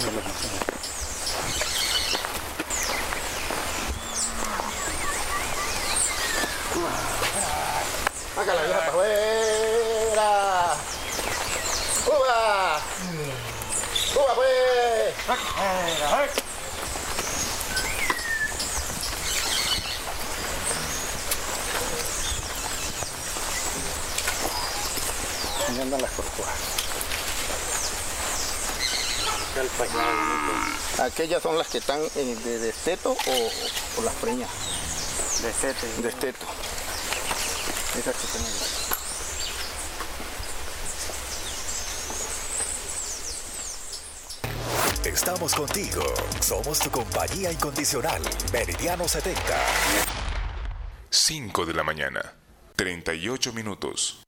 Saca la vieja para afuera. ¡Uva! ¡Uva, pues! Ahí andan las tortugas. Aquellas son las que están de desteto o las preñas. Desteto. Esas que están ahí. Estamos contigo. Somos tu compañía incondicional. Meridiano 70. 5 de la mañana, 38 minutos.